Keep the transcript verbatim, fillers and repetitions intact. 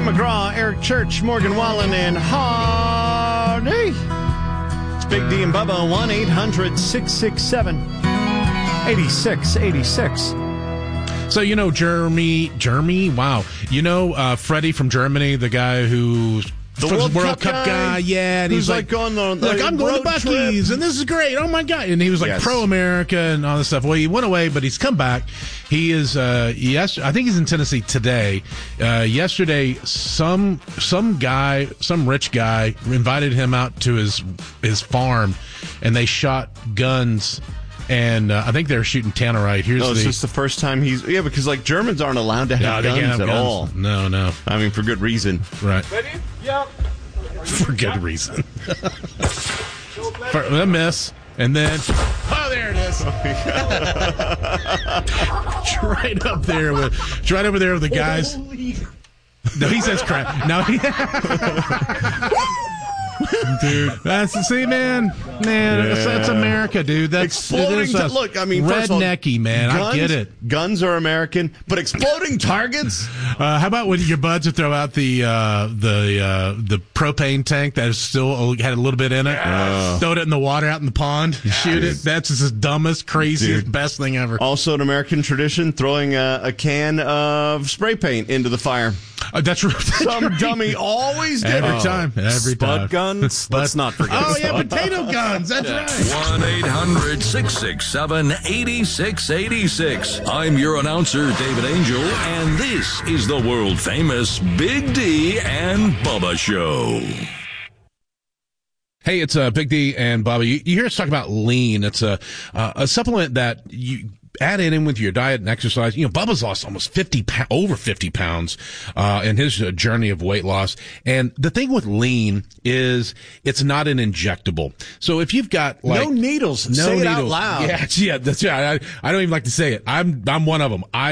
Tim McGraw, Eric Church, Morgan Wallen, and Hardy. It's Big D and Bubba, one eight hundred six six seven eight six eight six. So, you know, Jeremy, Jeremy, wow. You know, uh, Freddie from Germany, the guy who's The World, World Cup, Cup guy, guy, yeah. And he's like, like, on the, like, I'm going to Buc-ee's, and this is great. Oh, my God. And he was like Yes. pro-America and all this stuff. Well, he went away, but he's come back. He is, uh, yes, I think he's in Tennessee today. Uh, yesterday, some some guy, some rich guy, invited him out to his his farm, and they shot guns. And uh, I think they're shooting tannerite. Here's No, it's the, just the first time he's... Yeah, because, like, Germans aren't allowed to have No, they guns can't have at guns. all. No, no. I mean, for good reason. Right. Ready? Yep. For good reason. For a miss. And then, oh, there it is. It's right up there with, it's right over there with the guys. No, he says crap. No, he, dude, that's see, man, man, Yeah. that's, that's America, dude. That's Exploding. it is Ta- us. look, I mean, first of all, rednecky, man. guns, I get it. Guns are American, but exploding targets? Uh, how about when your buds would throw out the uh, the uh, the propane tank that is still had a little bit in it, Oh. throw it in the water out in the pond, shoot it. That's just the dumbest, craziest, Dude. best thing ever. Also an American tradition, throwing a, a can of spray paint into the fire. Uh, that's right. Some dummy always did Every it. time, every Spud time. guns? Spud- Let's not forget Oh yeah, Spud. potato guns. That's right. one eight hundred six six seven eight six eight six. I'm your announcer, David Angel, and this is the world-famous Big D and Bubba Show. Hey, it's uh, Big D and Bubba. You, you hear us talk about lean. It's a uh, a supplement that you add it in with your diet and exercise. You know, Bubba's lost almost fifty, over fifty pounds uh, in his uh, journey of weight loss. And the thing with lean is it's not an injectable. So if you've got like No needles. no Say it needles, out loud. yeah, yeah, that's right. I, I don't even like to say it. I'm I'm one of them. I